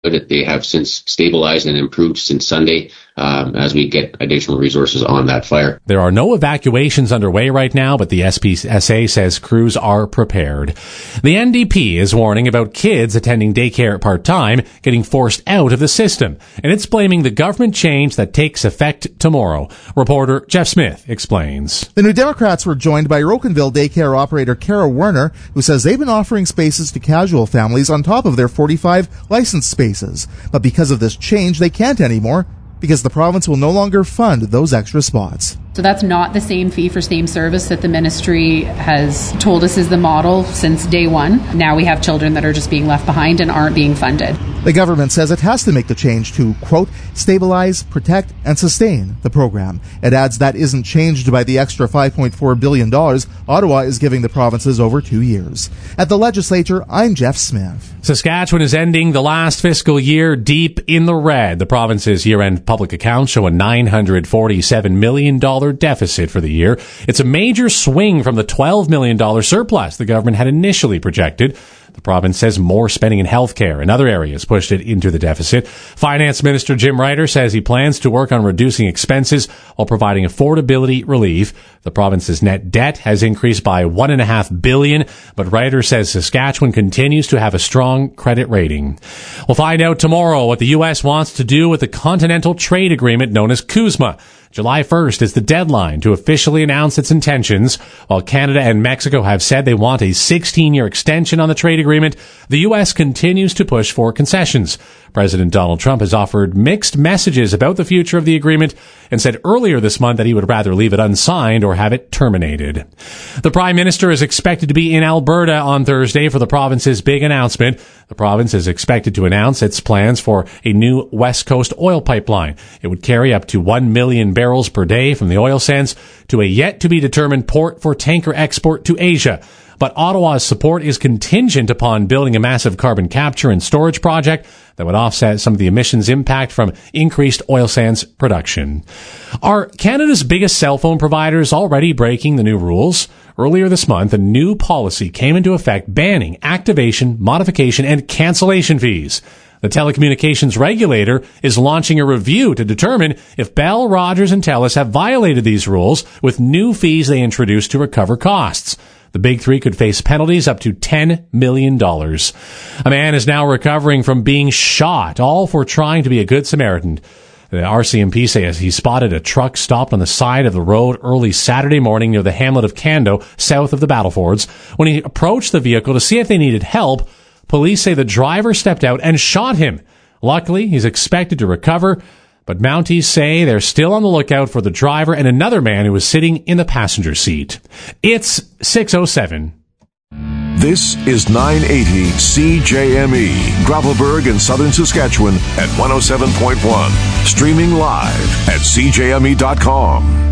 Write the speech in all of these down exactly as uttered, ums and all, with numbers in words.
that they have since stabilized and improved since Sunday um, as we get additional resources on that fire. There are no evacuations underway right now, but the S P S A says crews are prepared. The N D P is warning about kids attending daycare part-time getting forced out of the system, and it's blaming the government change that takes effect tomorrow. Reporter Jeff Smith explains. The New Democrats were joined by Rocanville daycare operator Kara Werner, who says they've been offering spaces to casual families on top of their forty-five licensed spaces. But because of this change, they can't anymore because the province will no longer fund those extra spots. So that's not the same fee for same service that the ministry has told us is the model since day one. Now we have children that are just being left behind and aren't being funded. The government says it has to make the change to, quote, stabilize, protect, and sustain the program. It adds that isn't changed by the extra five point four billion dollars Ottawa is giving the provinces over two years. At the legislature, I'm Jeff Smith. Saskatchewan is ending the last fiscal year deep in the red. The province's year-end public accounts show a nine hundred forty-seven million dollars deficit for the year. It's a major swing from the twelve million dollars surplus the government had initially projected. The province says more spending in healthcare and other areas pushed it into the deficit. Finance Minister Jim Ryder says he plans to work on reducing expenses while providing affordability relief. The province's net debt has increased by one and a half billion, but Ryder says Saskatchewan continues to have a strong credit rating. We'll find out tomorrow what the U S wants to do with the Continental Trade Agreement known as CUSMA. July first is the deadline to officially announce its intentions. While Canada and Mexico have said they want a sixteen-year extension on the trade agreement, the U S continues to push for concessions. President Donald Trump has offered mixed messages about the future of the agreement and said earlier this month that he would rather leave it unsigned or have it terminated. The Prime Minister is expected to be in Alberta on Thursday for the province's big announcement. The province is expected to announce its plans for a new West Coast oil pipeline. It would carry up to one million barrels per day from the oil sands to a yet-to-be-determined port for tanker export to Asia. But Ottawa's support is contingent upon building a massive carbon capture and storage project that would offset some of the emissions impact from increased oil sands production. Are Canada's biggest cell phone providers already breaking the new rules? Earlier this month, a new policy came into effect banning activation, modification, and cancellation fees. The telecommunications regulator is launching a review to determine if Bell, Rogers, and Telus have violated these rules with new fees they introduced to recover costs. The big three could face penalties up to ten million dollars. A man is now recovering from being shot, all for trying to be a good Samaritan. The R C M P says he spotted a truck stopped on the side of the road early Saturday morning near the hamlet of Cando, south of the Battlefords. When he approached the vehicle to see if they needed help, police say the driver stepped out and shot him. Luckily, he's expected to recover, but Mounties say they're still on the lookout for the driver and another man who was sitting in the passenger seat. It's six oh seven. This is nine eighty C J M E, Gravelburg in southern Saskatchewan at one oh seven point one. Streaming live at c j m e dot com.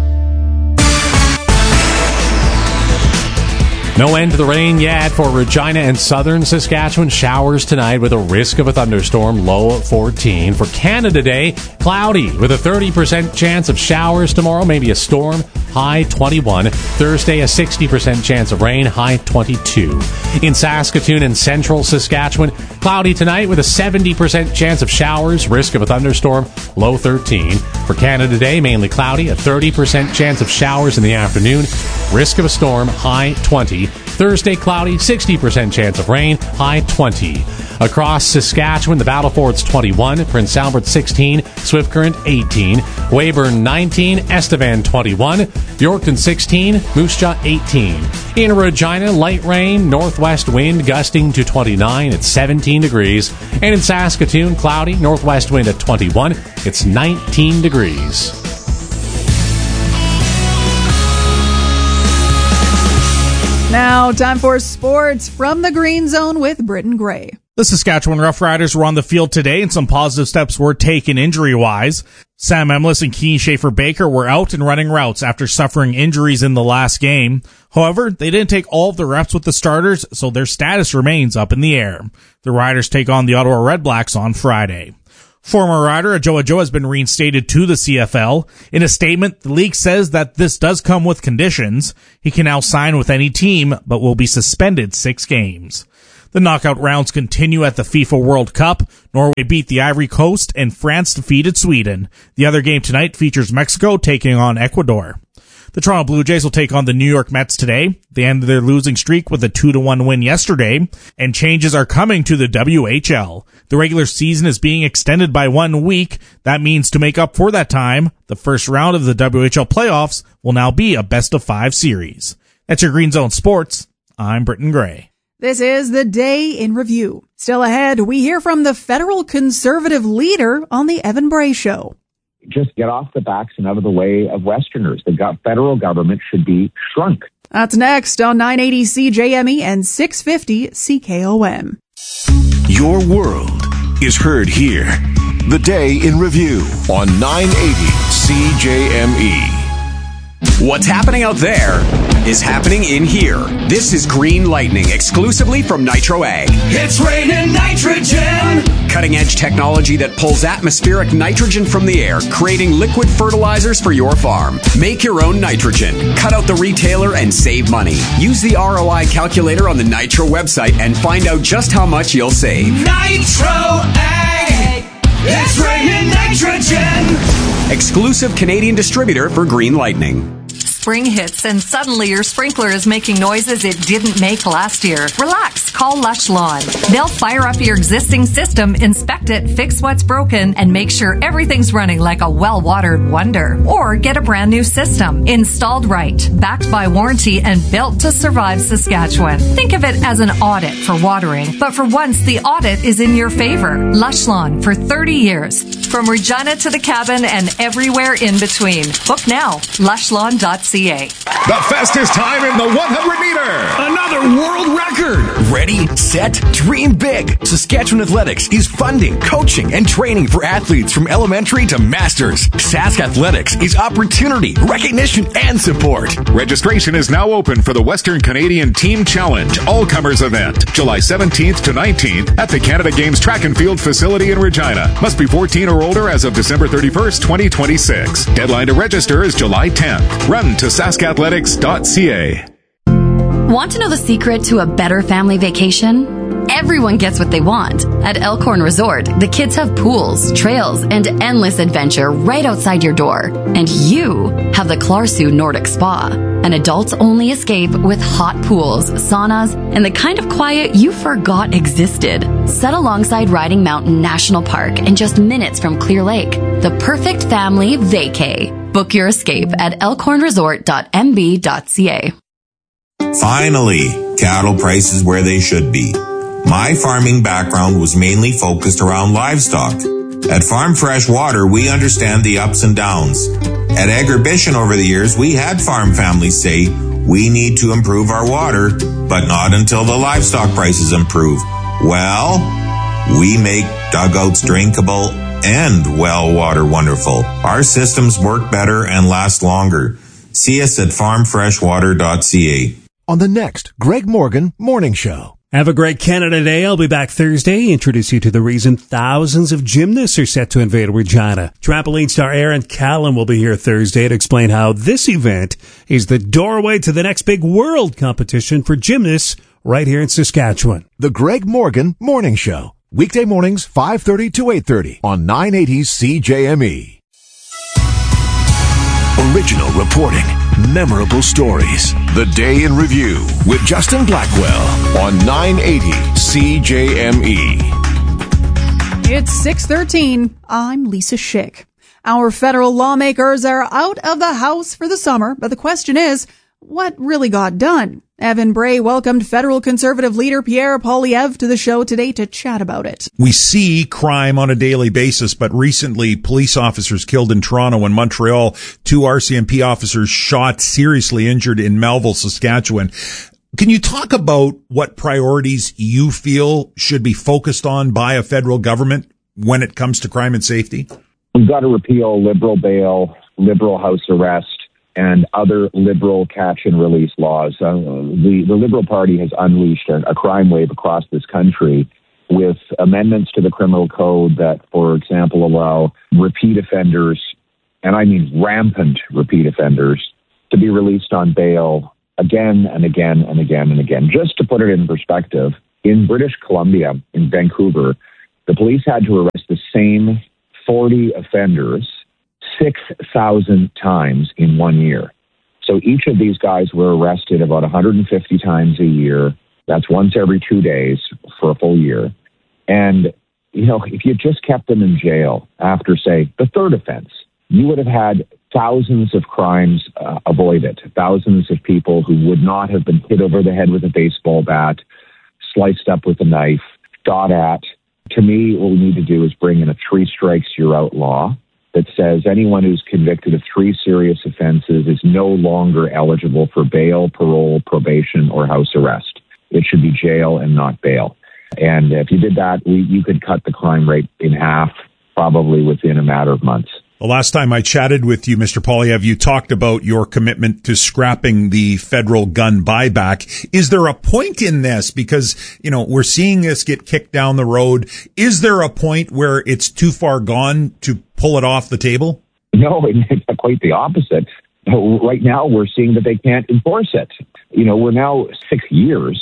No end to the rain yet for Regina and southern Saskatchewan. Showers tonight with a risk of a thunderstorm, low fourteen. For Canada Day, cloudy with a thirty percent chance of showers tomorrow, maybe a storm, high twenty-one. Thursday, a sixty percent chance of rain, high twenty-two. In Saskatoon and central Saskatchewan, cloudy tonight with a seventy percent chance of showers, risk of a thunderstorm, low thirteen. For Canada Day, mainly cloudy, a thirty percent chance of showers in the afternoon, risk of a storm, high twenty. Thursday, cloudy, sixty percent chance of rain, high twenty. Across Saskatchewan, the Battlefords twenty-one, Prince Albert sixteen, Swift Current eighteen, Weyburn nineteen, Estevan twenty-one, Yorkton sixteen, Moose Jaw eighteen. In Regina, light rain, northwest wind gusting to twenty-nine at seventeen degrees. And in Saskatoon, cloudy, northwest wind at twenty-one, it's nineteen degrees. Now, time for sports from the Green Zone with Britton Gray. The Saskatchewan Roughriders were on the field today, and some positive steps were taken injury-wise. Sam Emlis and Keane Schaefer-Baker were out and running routes after suffering injuries in the last game. However, they didn't take all of the reps with the starters, so their status remains up in the air. The Riders take on the Ottawa Redblacks on Friday. Former rider Ajoa Joe has been reinstated to the C F L. In a statement, the league says that this does come with conditions. He can now sign with any team, but will be suspended six games. The knockout rounds continue at the FIFA World Cup. Norway beat the Ivory Coast and France defeated Sweden. The other game tonight features Mexico taking on Ecuador. The Toronto Blue Jays will take on the New York Mets today. They ended their losing streak with a two to one win yesterday, and changes are coming to the W H L. The regular season is being extended by one week. That means to make up for that time, the first round of the W H L playoffs will now be a best of five series. That's your Green Zone Sports. I'm Britton Gray. This is the Day in Review. Still ahead, we hear from the federal conservative leader on the Evan Bray Show. Just get off the backs and out of the way of Westerners. The go- federal government should be shrunk. That's next on nine eighty C J M E and six fifty C K O M. Your world is heard here. The Day in Review on nine eighty C J M E. What's happening out there is happening in here. This is Green Lightning, exclusively from Nitro Ag. It's raining nitrogen! Cutting-edge technology that pulls atmospheric nitrogen from the air, creating liquid fertilizers for your farm. Make your own nitrogen. Cut out the retailer and save money. Use the R O I calculator on the Nitro website and find out just how much you'll save. Nitro Ag! It's raining nitrogen! Exclusive Canadian distributor for Green Lightning. Spring hits and suddenly your sprinkler is making noises it didn't make last year. Relax, call Lush Lawn. They'll fire up your existing system, inspect it, fix what's broken, and make sure everything's running like a well-watered wonder. Or get a brand new system, installed right, backed by warranty, and built to survive Saskatchewan. Think of it as an audit for watering, but for once the audit is in your favor. Lush Lawn for thirty years. From Regina to the cabin and everywhere in between. Book now, lush lawn dot c a. The fastest time in the one hundred meter. Another world record. Ready, set, dream big. Saskatchewan Athletics is funding, coaching, and training for athletes from elementary to masters. Sask Athletics is opportunity, recognition, and support. Registration is now open for the Western Canadian Team Challenge All-Comers event, July seventeenth to nineteenth at the Canada Games Track and Field facility in Regina. Must be fourteen or older as of December thirty-first, twenty twenty-six. Deadline to register is July tenth. Run to sask athletics dot c a. Want to know the secret to a better family vacation? Everyone gets what they want. At Elkhorn Resort, the kids have pools, trails, and endless adventure right outside your door. And you have the Clarsu Nordic Spa, an adults-only escape with hot pools, saunas, and the kind of quiet you forgot existed. Set alongside Riding Mountain National Park and just minutes from Clear Lake. The perfect family vacay. Book your escape at elkhorn resort dot m b dot c a. Finally, cattle prices where they should be. My farming background was mainly focused around livestock. At Farm Fresh Water, we understand the ups and downs. At Agribition over the years, we had farm families say, we need to improve our water, but not until the livestock prices improve. Well, we make dugouts drinkable and well water wonderful. Our systems work better and last longer. See us at farm fresh water dot c a. On the next Greg Morgan Morning Show. Have a great Canada Day. I'll be back Thursday. Introduce you to the reason thousands of gymnasts are set to invade Regina. Trampoline star Aaron Callan will be here Thursday to explain how this event is the doorway to the next big world competition for gymnasts right here in Saskatchewan. The Greg Morgan Morning Show. Weekday mornings, five thirty to eight thirty on nine eighty C J M E. Original reporting, memorable stories. The Day in Review with Justin Blackwell on nine eighty C J M E. It's six thirteen. I'm Lisa Schick. Our federal lawmakers are out of the House for the summer, but the question is, what really got done? Evan Bray welcomed federal conservative leader Pierre Poilievre to the show today to chat about it. We see crime on a daily basis, but recently police officers killed in Toronto and Montreal, two R C M P officers shot, seriously injured in Melville, Saskatchewan. Can you talk about what priorities you feel should be focused on by a federal government when it comes to crime and safety? We've got to repeal liberal bail, liberal house arrest, and other liberal catch and release laws. Uh, the, the Liberal Party has unleashed a, a crime wave across this country with amendments to the criminal code that, for example, allow repeat offenders, and I mean rampant repeat offenders, to be released on bail again and again and again and again. Just to put it in perspective, In British Columbia, in Vancouver, the police had to arrest the same forty offenders six thousand times in one year. So each of these guys were arrested about one hundred fifty times a year. That's once every two days for a full year. And, you know, if you just kept them in jail after, say, the third offense, you would have had thousands of crimes uh, avoided, thousands of people who would not have been hit over the head with a baseball bat, sliced up with a knife, shot at. To me, what we need to do is bring in a three strikes, you're out law that says anyone who's convicted of three serious offenses is no longer eligible for bail, parole, probation, or house arrest. It should be jail and not bail. And if you did that, we, you could cut the crime rate in half, probably within a matter of months. The last time I chatted with you, Mister Poilievre, you talked about your commitment to scrapping the federal gun buyback. Is there a point in this? Because, you know, we're seeing this get kicked down the road. Is there a point where it's too far gone to pull it off the table? No, it's quite the opposite. Right now, we're seeing that they can't enforce it. You know, we're now six years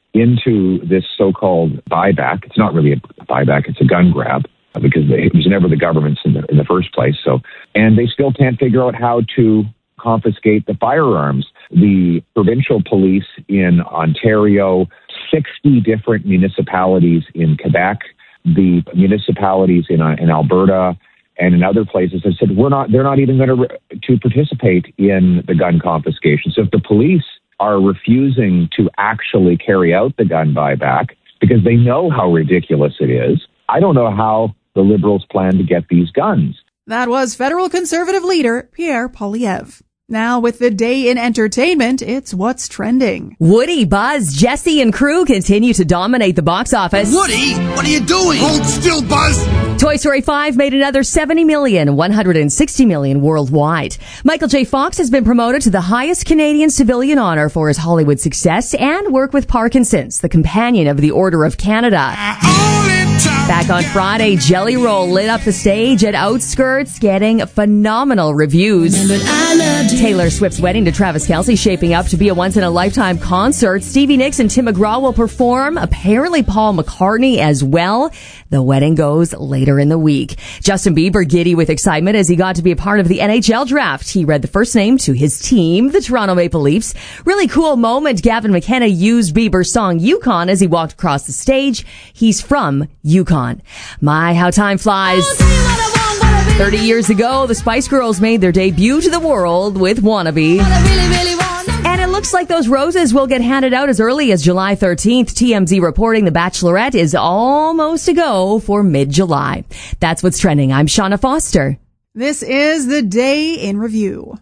into this so-called buyback. It's not really a buyback, it's a gun grab, because it was never the government's in the, in the first place. So, and they still can't figure out how to confiscate the firearms. The provincial police in Ontario, sixty different municipalities in Quebec, the municipalities in uh, in Alberta, and in other places have said we're not. They're not even going to to participate in the gun confiscation. So if the police are refusing to actually carry out the gun buyback because they know how ridiculous it is, I don't know how the Liberals plan to get these guns. That was federal Conservative leader Pierre Poilievre. Now, with the day in entertainment, it's what's trending. Woody, Buzz, Jesse, and crew continue to dominate the box office. Woody, what are you doing? Hold still, Buzz. Toy Story five made another seventy million, one hundred sixty million worldwide. Michael J. Fox has been promoted to the highest Canadian civilian honor for his Hollywood success and work with Parkinson's, the companion of the Order of Canada. Back on Friday, Jelly Roll lit up the stage at Outskirts, getting phenomenal reviews. Taylor Swift's wedding to Travis Kelce shaping up to be a once-in-a-lifetime concert. Stevie Nicks and Tim McGraw will perform. Apparently Paul McCartney as well. The wedding goes later in the week. Justin Bieber giddy with excitement as he got to be a part of the N H L draft. He read the first name to his team, the Toronto Maple Leafs. Really cool moment. Gavin McKenna used Bieber's song Yukon as he walked across the stage. He's from Yukon. My, how time flies. thirty years ago, the Spice Girls made their debut to the world with Wannabe. And it looks like those roses will get handed out as early as July thirteenth. T M Z reporting The Bachelorette is almost a go for mid-July. That's what's trending. I'm Shauna Foster. This is the day in review.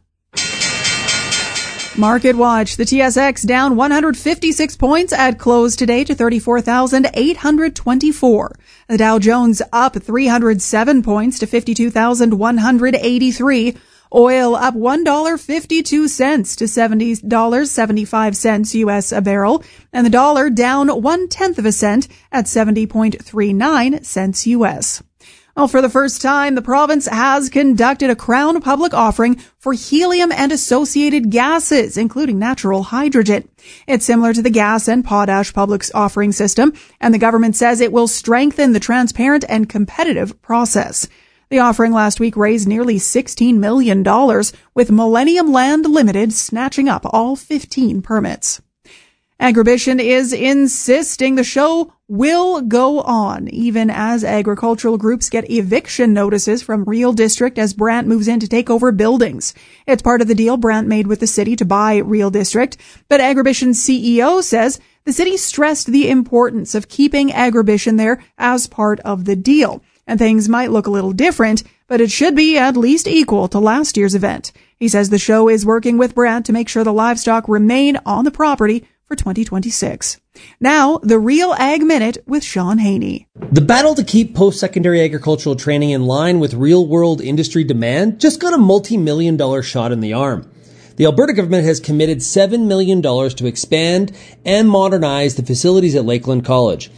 Market Watch. The T S X down one hundred fifty-six points at close today to thirty-four thousand eight hundred twenty-four. The Dow Jones up three hundred seven points to fifty-two thousand one hundred eighty-three. Oil up one dollar and fifty-two cents to seventy dollars and seventy-five cents U S a barrel. And the dollar down one-tenth of a cent at seventy point three nine cents U S. Well, for the first time, the province has conducted a Crown public offering for helium and associated gases, including natural hydrogen. It's similar to the gas and potash public offering system, and the government says it will strengthen the transparent and competitive process. The offering last week raised nearly sixteen million dollars, with Millennium Land Limited snatching up all fifteen permits. Agribition is insisting the show will go on, even as agricultural groups get eviction notices from Real District as Brant moves in to take over buildings. It's part of the deal Brant made with the city to buy Real District, but Agribition's C E O says the city stressed the importance of keeping Agribition there as part of the deal. And things might look a little different, but it should be at least equal to last year's event. He says the show is working with Brant to make sure the livestock remain on the property for twenty twenty-six. Now, the Real Ag Minute with Sean Haney. The battle to keep post-secondary agricultural training in line with real-world industry demand just got a multi-million dollar shot in the arm. The Alberta government has committed seven million dollars to expand and modernize the facilities at Lakeland College.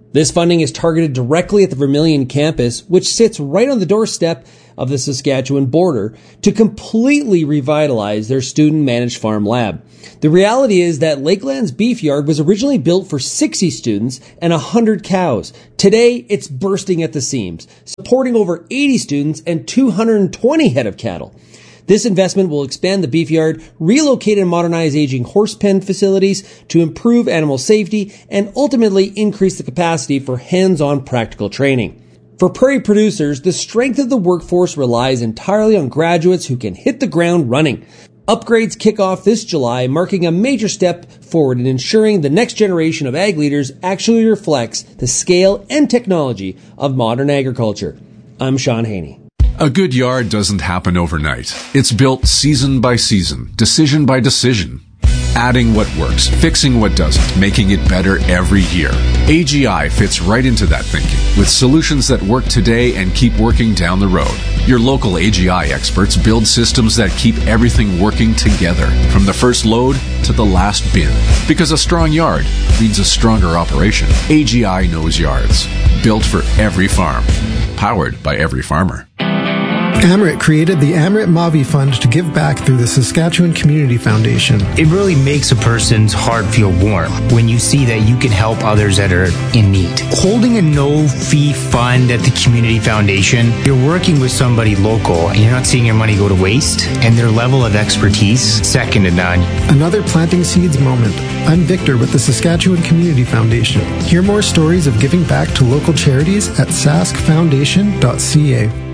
This funding is targeted directly at the Vermilion campus, which sits right on the doorstep of the Saskatchewan border, to completely revitalize their student-managed farm lab. The reality is that Lakeland's beef yard was originally built for sixty students and one hundred cows. Today, it's bursting at the seams, supporting over eighty students and two hundred twenty head of cattle. This investment will expand the beef yard, relocate and modernize aging horse pen facilities to improve animal safety, and ultimately increase the capacity for hands-on practical training. For prairie producers, the strength of the workforce relies entirely on graduates who can hit the ground running. Upgrades kick off this July, marking a major step forward in ensuring the next generation of ag leaders actually reflects the scale and technology of modern agriculture. I'm Sean Haney. A good yard doesn't happen overnight. It's built season by season, decision by decision. Adding what works, fixing what doesn't, making it better every year. A G I fits right into that thinking, with solutions that work today and keep working down the road. Your local A G I experts build systems that keep everything working together, from the first load to the last bin. Because a strong yard means a stronger operation. A G I knows yards. Built for every farm. Powered by every farmer. Amrit created the Amrit Mavi Fund to give back through the Saskatchewan Community Foundation. It really makes a person's heart feel warm when you see that you can help others that are in need. Holding a no-fee fund at the Community Foundation, you're working with somebody local and you're not seeing your money go to waste, and their level of expertise, second to none. Another Planting Seeds moment. I'm Victor with the Saskatchewan Community Foundation. Hear more stories of giving back to local charities at sask foundation dot c a.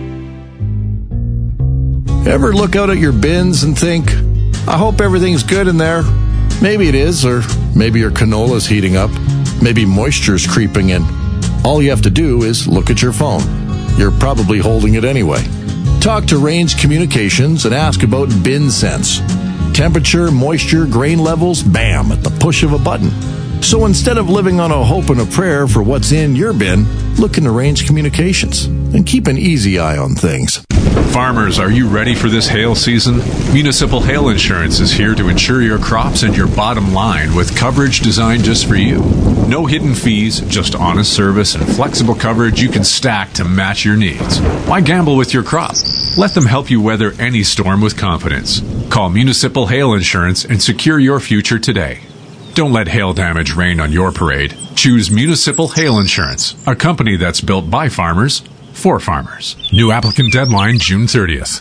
Ever look out at your bins and think, I hope everything's good in there? Maybe it is, or maybe your canola's heating up. Maybe moisture's creeping in. All you have to do is look at your phone. You're probably holding it anyway. Talk to Range Communications and ask about Bin Sense. Temperature, moisture, grain levels, bam, at the push of a button. So instead of living on a hope and a prayer for what's in your bin, look into Range Communications and keep an easy eye on things. Farmers, are you ready for this hail season? Municipal Hail Insurance is here to insure your crops and your bottom line with coverage designed just for you. No hidden fees, just honest service and flexible coverage you can stack to match your needs. Why gamble with your crop? Let them help you weather any storm with confidence. Call Municipal Hail Insurance and secure your future today. Don't let hail damage rain on your parade. Choose Municipal Hail Insurance, a company that's built by farmers for farmers. New applicant deadline June thirtieth.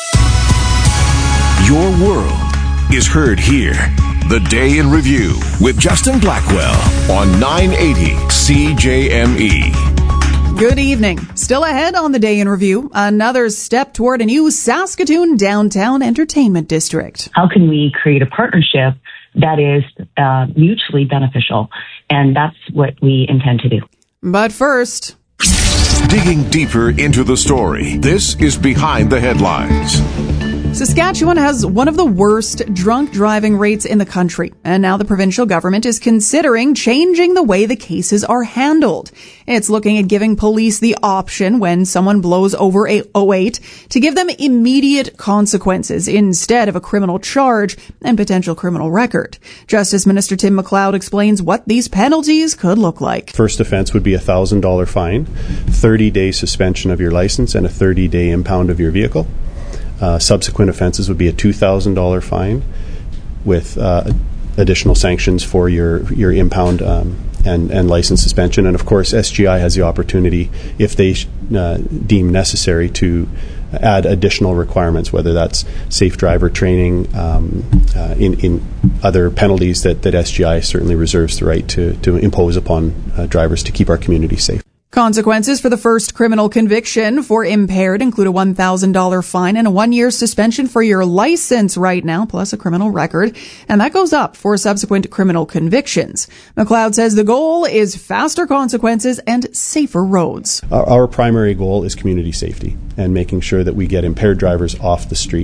Your world is heard here. The Day in Review with Justin Blackwell on nine eighty C J M E. Good evening. Still ahead on the Day in Review, another step toward a new Saskatoon downtown entertainment district. How can we create a partnership that is uh, mutually beneficial? And that's what we intend to do. But first, digging deeper into the story, this is Behind the Headlines. Saskatchewan has one of the worst drunk driving rates in the country, and now the provincial government is considering changing the way the cases are handled. It's looking at giving police the option when someone blows over a oh eight to give them immediate consequences instead of a criminal charge and potential criminal record. Justice Minister Tim McLeod explains what these penalties could look like. First offense would be a one thousand dollars fine, thirty day suspension of your license, and a thirty day impound of your vehicle. Uh, subsequent offenses would be a two thousand dollars fine with uh, additional sanctions for your, your impound um, and, and license suspension. And, of course, S G I has the opportunity, if they uh, deem necessary, to add additional requirements, whether that's safe driver training, um, uh, in, in other penalties that, that S G I certainly reserves the right to, to impose upon uh, drivers to keep our community safe. Consequences for the first criminal conviction for impaired include a one thousand dollars fine and a one-year suspension for your license right now, plus a criminal record, and that goes up for subsequent criminal convictions. McLeod says the goal is faster consequences and safer roads. Our, our primary goal is community safety and making sure that we get impaired drivers off the streets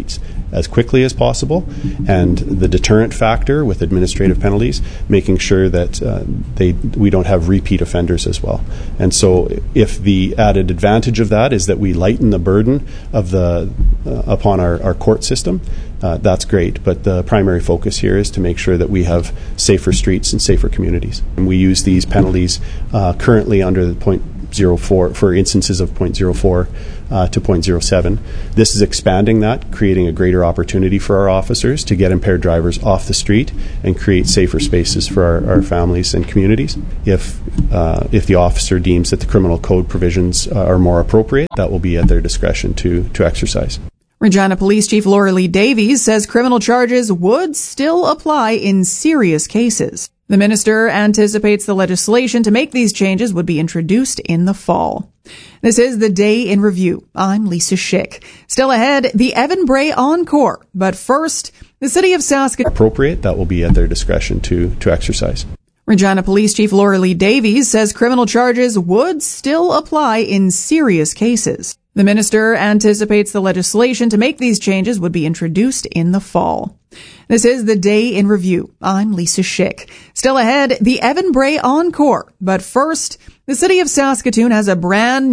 as quickly as possible, and the deterrent factor with administrative penalties, making sure that uh, they we don't have repeat offenders as well. And so if the added advantage of that is that we lighten the burden of the uh, upon our, our court system, uh, that's great. But the primary focus here is to make sure that we have safer streets and safer communities. And we use these penalties uh, currently under the point zero four for instances of point zero four uh, to point zero seven. This is expanding that, creating a greater opportunity for our officers to get impaired drivers off the street and create safer spaces for our, our families and communities. If uh, if the officer deems that the criminal code provisions uh, are more appropriate, that will be at their discretion to to exercise. Regina Police Chief Laura Lee Davies says criminal charges would still apply in serious cases. The minister anticipates the legislation to make these changes would be introduced in the fall. This is the Day in Review. I'm Lisa Schick. Still ahead, the Evan Bray Encore. But first, the city of Saskatoon. Appropriate, that will be at their discretion to, to exercise. Regina Police Chief Laura Lee Davies says criminal charges would still apply in serious cases. The minister anticipates the legislation to make these changes would be introduced in the fall. This is the Day in Review. I'm Lisa Schick. Still ahead, the Evan Bray Encore. But first, the city of Saskatoon has a brand